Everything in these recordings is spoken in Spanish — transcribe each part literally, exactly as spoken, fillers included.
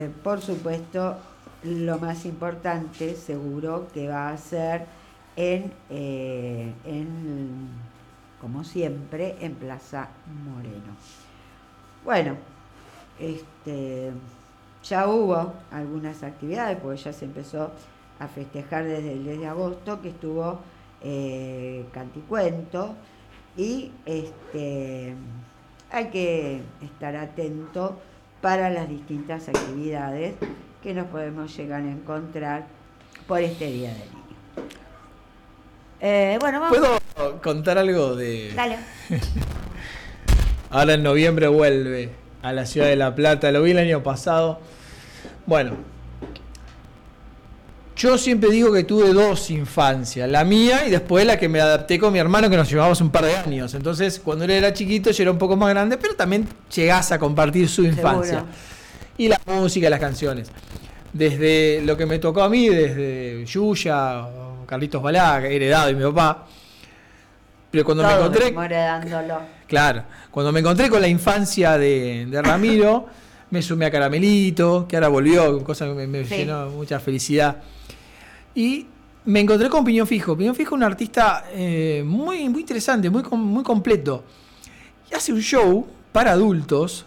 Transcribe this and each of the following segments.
Por supuesto, lo más importante, seguro, que va a ser en, eh, en, como siempre, en Plaza Moreno. Bueno, este, ya hubo algunas actividades, porque ya se empezó a festejar desde el diez de agosto, que estuvo eh, Canticuento, y este, hay que estar atento para las distintas actividades que nos podemos llegar a encontrar por este Día del Niño. Eh, bueno, vamos. ¿Puedo contar algo de...? Dale. Ahora en noviembre vuelve a la ciudad de La Plata, lo vi el año pasado. Bueno, yo siempre digo que tuve dos infancias, la mía y después la que me adapté con mi hermano, que nos llevábamos un par de años. Entonces, cuando él era chiquito, yo era un poco más grande, pero también llegás a compartir su infancia. Seguro. Y la música, las canciones. Desde lo que me tocó a mí, desde Yuya, Carlitos Balá, heredado de mi papá. Pero cuando Todo me encontré... venimos heredándolo. Claro, cuando me encontré con la infancia de, de Ramiro, me sumé a Caramelito, que ahora volvió, cosa que me, me Sí. llenó mucha felicidad. Y me encontré con Piñón Fijo. Piñón Fijo es un artista eh, muy, muy interesante, muy, muy completo. Y hace un show para adultos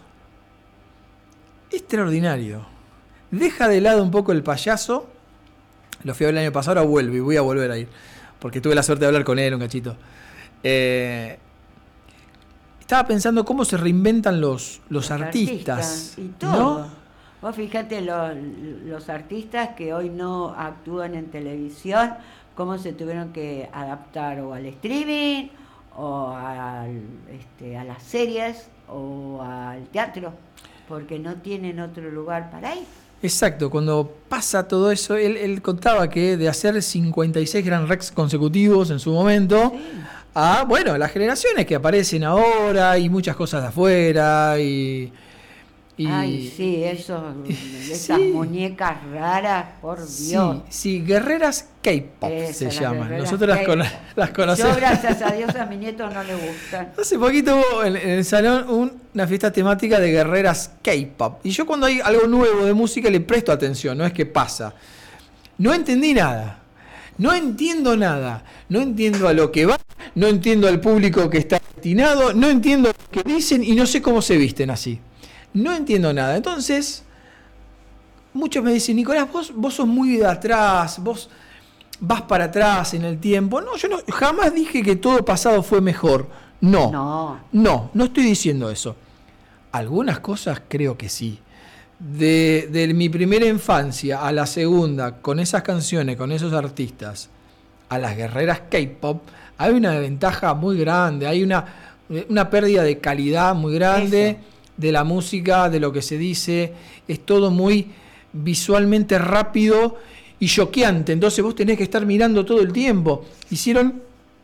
extraordinario. Deja de lado un poco el payaso. Lo fui a ver el año pasado, ahora vuelvo y voy a volver a ir. Porque tuve la suerte de hablar con él un cachito. Eh, estaba pensando cómo se reinventan los, los, los artistas. artistas. Y todo. ¿No? Vos fíjate los, los artistas que hoy no actúan en televisión, cómo se tuvieron que adaptar o al streaming, o al, este, a las series, o al teatro, porque no tienen otro lugar para ir. Exacto, cuando pasa todo eso, él, él contaba que de hacer cincuenta y seis Grand Rex consecutivos en su momento, sí, a, bueno, las generaciones que aparecen ahora y muchas cosas de afuera y... Y, Ay, sí, eso, esas sí. muñecas raras, por Dios. Sí, sí, guerreras K-pop se llaman. Nosotros las, con, las conocemos. Yo, gracias a Dios, a mi nieto no le gustan. Hace poquito hubo en, en el salón un, una fiesta temática de guerreras K-pop. Y yo cuando hay algo nuevo de música le presto atención, no es que pasa. No entendí nada. No entiendo nada. No entiendo a lo que va, no entiendo al público que está destinado, no entiendo lo que dicen y no sé cómo se visten así. No entiendo nada. Entonces, muchos me dicen, Nicolás, vos, vos sos muy de atrás, vos vas para atrás en el tiempo. No, yo no, jamás dije que todo pasado fue mejor. No, no, no, no estoy diciendo eso. Algunas cosas creo que sí. De, de mi primera infancia a la segunda, con esas canciones, con esos artistas, a las guerreras K-pop, hay una ventaja muy grande, hay una, una pérdida de calidad muy grande. Eso. De la música, de lo que se dice, es todo muy visualmente rápido y choqueante, entonces vos tenés que estar mirando todo el tiempo. Hicieron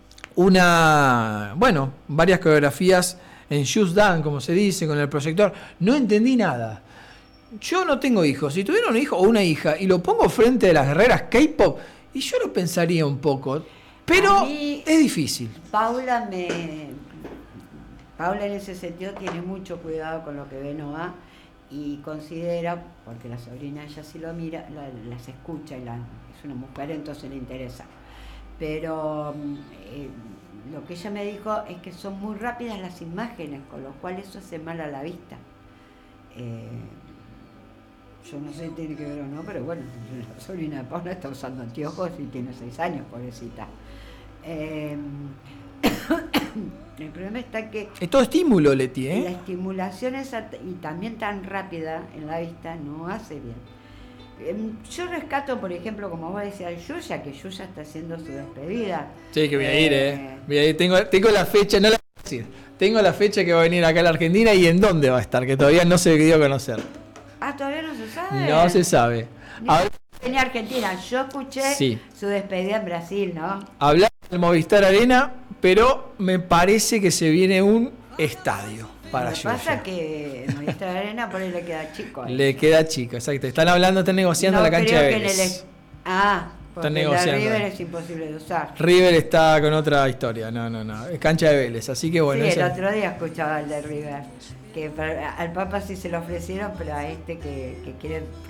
una, bueno, varias coreografías en Just Dance, como se dice, con el proyector. No entendí nada. Yo no tengo hijos. Si tuviera un hijo o una hija y lo pongo frente a las guerreras K-pop, y yo lo pensaría un poco, pero es difícil. Paula me... Paula en ese sentido tiene mucho cuidado con lo que ve no va y considera, porque la sobrina ella sí lo mira, la, las escucha y la, es una mujer, entonces le interesa. Pero eh, lo que ella me dijo es que son muy rápidas las imágenes, con lo cual eso hace mal a la vista. Eh, yo no sé si tiene que ver o no, pero bueno, la sobrina de Paula está usando anteojos y tiene seis años, pobrecita. Eh, El problema está que... Es todo estímulo, Leti, ¿eh? La estimulación esa, y también tan rápida en la vista no hace bien. Yo rescato, por ejemplo, como vos decías, Yuya, que Yuya está haciendo su despedida. Sí, que voy a ir, ¿eh? eh voy a ir. Tengo, tengo la fecha, no la voy a decir. Tengo la fecha que va a venir acá a la Argentina y en dónde va a estar, que todavía no se dio a conocer. Ah, ¿todavía no se sabe? No se sabe. Ahora, en Argentina, yo escuché sí. su despedida en Brasil, ¿no? Hablar del Movistar Arena, pero me parece que se viene un estadio para Yuya. Lo que pasa es que el Movistar Arena por ahí le queda chico. Ahí. Le queda chico, exacto. Están hablando, están negociando no, la cancha creo de que Vélez. En el... Ah, Porque están la negociando. River es imposible de usar. River está con otra historia, no, no, no. Es cancha de Vélez, así que bueno. Sí, eso... el otro día escuchaba el de River. Que para- al Papa sí se lo ofrecieron, pero a este que, que quiere